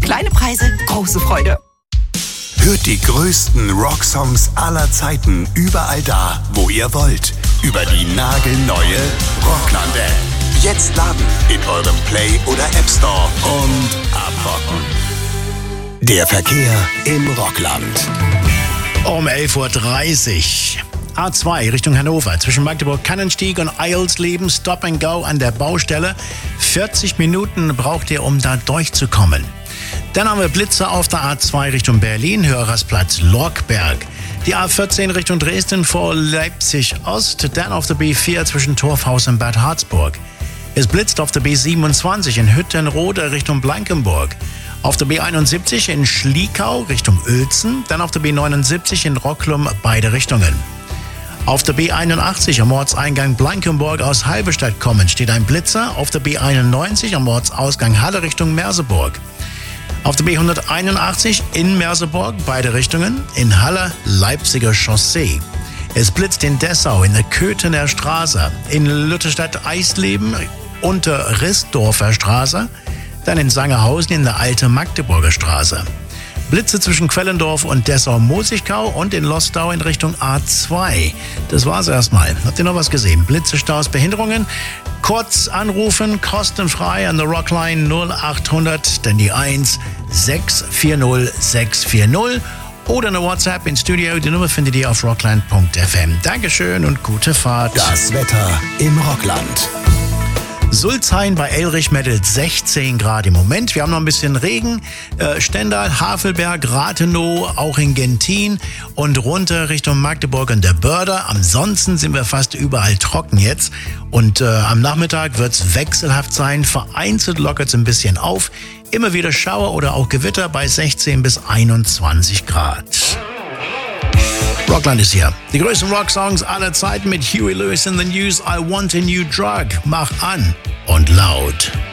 Kleine Preise, große Freude. Hört die größten Rocksongs aller Zeiten überall da, wo ihr wollt. Über die nagelneue Rockland-App. Jetzt laden in eurem Play- oder App Store und abrocken. Der Verkehr im Rockland. Um 11.30 Uhr. A2 Richtung Hannover zwischen Magdeburg-Kannenstieg und Eilsleben Stop and Go an der Baustelle. 40 Minuten braucht ihr, um da durchzukommen. Dann haben wir Blitze auf der A2 Richtung Berlin, Hörersplatz Lorkberg. Die A14 Richtung Dresden vor Leipzig Ost, dann auf der B4 zwischen Torfhaus und Bad Harzburg. Es blitzt auf der B27 in Hüttenrode Richtung Blankenburg. Auf der B71 in Schliekau Richtung Uelzen, dann auf der B79 in Rocklum beide Richtungen. Auf der B81 am Ortseingang Blankenburg aus Halberstadt kommend steht ein Blitzer. Auf der B91 am Ortsausgang Halle Richtung Merseburg. Auf der B181 in Merseburg beide Richtungen. In Halle Leipziger Chaussee. Es blitzt in Dessau in der Köthener Straße. In Lüttestadt-Eisleben unter Rissdorfer Straße. Dann in Sangerhausen in der Alte Magdeburger Straße. Blitze zwischen Quellendorf und Dessau-Mosigkau und in Lostau in Richtung A2. Das war's erstmal. Habt ihr noch was gesehen? Blitze, Staus, Behinderungen? Kurz anrufen, kostenfrei an der Rockline 0800, dann die 1 640 640 oder eine WhatsApp ins Studio. Die Nummer findet ihr auf rockland.fm. Dankeschön und gute Fahrt. Das Wetter im Rockland. Sulzhain bei Elrich meldet 16 Grad im Moment. Wir haben noch ein bisschen Regen. Stendal, Havelberg, Rathenow, auch in Gentin und runter Richtung Magdeburg und der Börder. Ansonsten sind wir fast überall trocken jetzt. Und am Nachmittag wird es wechselhaft sein. Vereinzelt lockert es ein bisschen auf. Immer wieder Schauer oder auch Gewitter bei 16 bis 21 Grad. Rockland ist hier. Die größten Rocksongs aller Zeiten mit Huey Lewis in the News. I Want a New Drug. Mach an und laut.